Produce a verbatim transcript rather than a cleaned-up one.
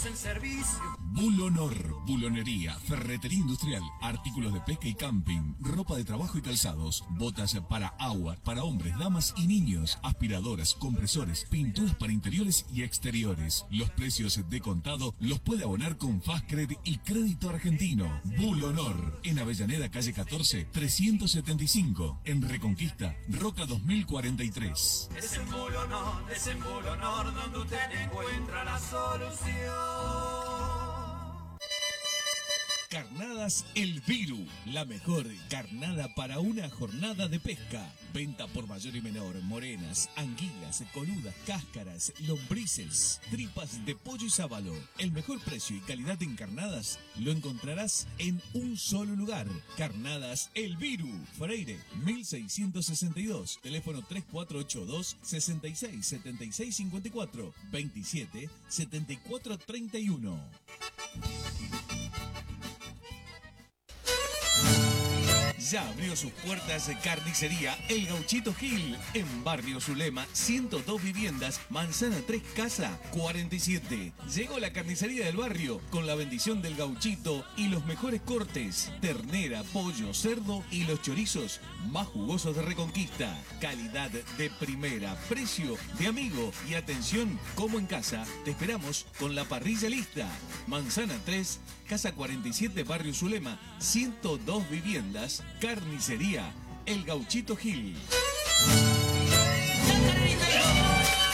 estamos en servicio. Bulonor, bulonería, ferretería industrial, artículos de pesca y camping, ropa de trabajo y calzados, botas para agua, para hombres, damas y niños, aspiradoras, compresores, pinturas para interiores y exteriores. Los precios de contado los puede abonar con Fastcred y Crédito Argentino. Bulonor, en Avellaneda, calle catorce, trescientos setenta y cinco, en Reconquista, Roca dos mil cuarenta y tres. Es en Bulonor, es en Bulonor donde usted encuentra la solución. Carnadas El Viru, la mejor carnada para una jornada de pesca. Venta por mayor y menor, morenas, anguilas, coludas, cáscaras, lombrices, tripas de pollo y sábalo. El mejor precio y calidad en carnadas lo encontrarás en un solo lugar. Carnadas El Viru, Freire, mil seiscientos sesenta y dos, teléfono tres cuatro ocho dos, seis seis siete seis cinco cuatro, veintisiete, setenta y cuatro treinta y uno. Ya abrió sus puertas Carnicería El Gauchito Gil, en Barrio Zulema, ciento dos viviendas, Manzana tres, Casa cuarenta y siete. Llegó la carnicería del barrio con la bendición del gauchito y los mejores cortes, ternera, pollo, cerdo y los chorizos más jugosos de Reconquista. Calidad de primera, precio de amigo y atención como en casa. Te esperamos con la parrilla lista. Manzana tres, Casa cuarenta y siete, Barrio Zulema, ciento dos viviendas, Carnicería El Gauchito Gil.